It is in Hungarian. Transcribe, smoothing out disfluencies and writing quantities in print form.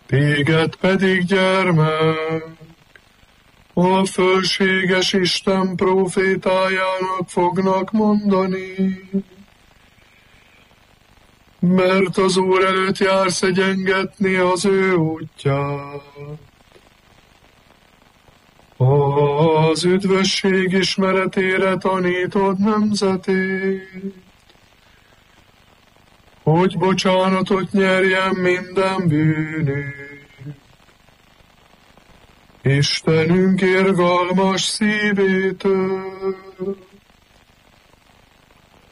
Téged pedig, gyermek, a fölséges Isten prófétájának fognak mondani, mert az Úr előtt jársz egyengetni az ő útját. Az üdvösség ismeretére tanítod nemzetét, hogy bocsánatot nyerjen minden bűnük. Istenünk irgalmas szívétől.